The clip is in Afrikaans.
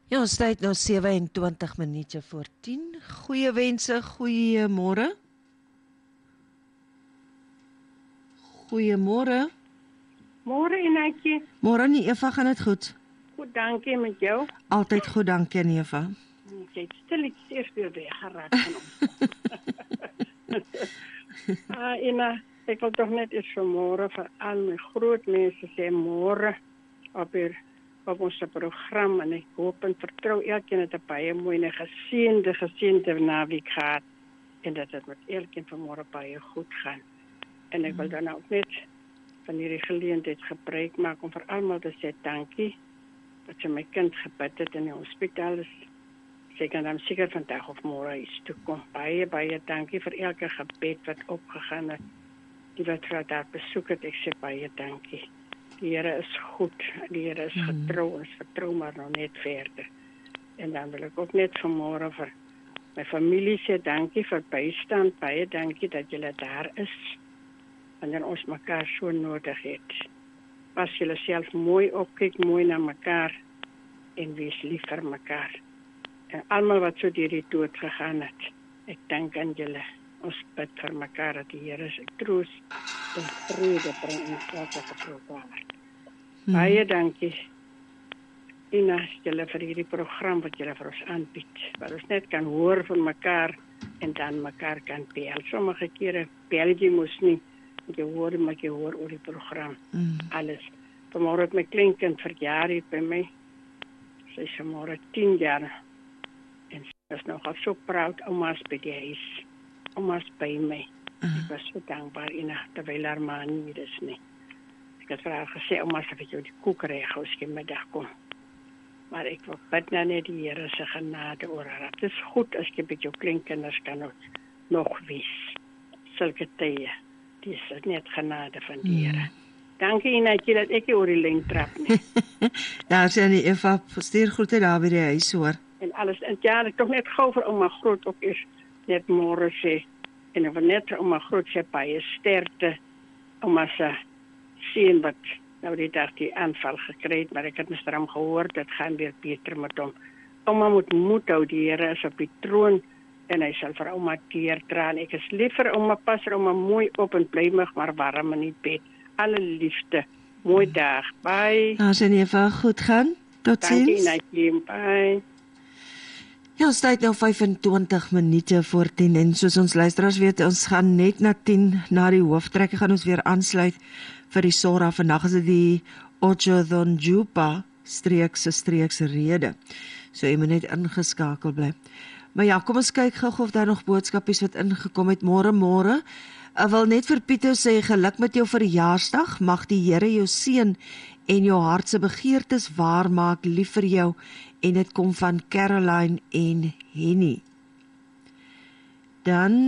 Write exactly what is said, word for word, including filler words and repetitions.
Ja, ons tyd nou sewe en twintig minute voor tien. Goeie wense, goeie môre. Goeiemôre. Môre Enetjie. Môre nie, Eva, gaan dit goed? Goed, dankie met jou. Altyd goed, dankie Eva. Jy het stilletjies eers weer weggeraak van ons. Ah, Ina, ek wil tog net eens vanmôre vir al my groot mense sê môre op hier op ons program en ek hoop en vertrou elkeen het 'n baie mooi en geseënde geseënde naweek gehad en dat dit met elkeen vanmôre baie goed gaan. En ek wil dan ook net van hierdie geleentheid gebruik maak om vir almal te sê dankie dat sy my kind gebid het in die hospitaal is. Sy kan dan seker vandag of môre iets toe kom. Baie, baie dankie vir elke gebed wat opgegaan het. Die wat vir daar besoek het, ek sê baie dankie. Die Here is goed, die Here is getrou, ons vertrou maar nog net verder. En dan wil ek ook net vanmôre vir my familie sê dankie vir bystand, baie dankie dat julle daar is. Wanneer ons mekaar so nodig het. Pas julle self mooi op, kyk mooi na mekaar en wees lief vir mekaar. En almal wat so deur die dood gegaan het, ek dank aan julle. Ons bid vir mekaar dat die Here se troos en vrede bring in elke geval. Hmm. Baie dankie, Ina, julle vir hierdie program wat julle vir ons aanbied. Waar ons net kan hoor van mekaar en dan mekaar kan bel. Sommige kere bel jy mos nie. Jy hoor maar jy hoor oor die program. Mm. Alles. Vanmôre het my kleinkind verjaar hier by my. Sy is vanmôre tien jaar. En sy is nogal so proud, oma's by die huis. Oma's by my. Mm. Ek was so dankbaar Ina, terwyl haar ma nie is nie. Ek het vir haar gesê, oma sal vir jou die koek reg as jy middag kom. Maar ek wil bid nou net die Here se genade oor haar. Dit is goed as jy met jou kleinkinders kan nog, nog wees. Sulke tye. Dit is net genade van die Here. Mm. Dankie Inatjie dat ek oor die lyn trap nie. Daar sien die Eva, stuur groete daar by die huis hoor. En alles, en ja, ek tog net gou vir ouma Groot ook eers net môre sê. En ek wil net vir ouma Groot sê baie sterkte. Ouma se seun wat nou die dag die aanval gekry het, maar ek het mister hom gehoor, dit gaan weer beter met hom. Ouma moet moed hou, die Here is op die troon. En hy sal vir ouma teertraan. Ek is lief vir ouma, pas vir ouma mooi op en bly mig maar warm in die bed. Alle liefde. Mooi dag. Bye. Nou, sien jy vir goed gaan. Tot ziens. Dankie, Naitjie. Bye. Ja, ons tyd nou vyfentwintig minute voor tien en soos ons luisteraars weet, ons gaan net na tien na die hooftrek. Gaan ons weer aansluit vir die Sora. Vandag is dit die Otjozondjupa streekse streekse rede. So jy moet net ingeskakel bly. Maar ja, kom ons kyk gou of daar nog boodskapies wat ingekom het. Môre, môre. Ek wil net vir Pieter sê, geluk met jou verjaarsdag. Mag die Here jou seën en jou hart se begeertes waar maak, lief vir jou. En dit kom van Caroline en Henny. Dan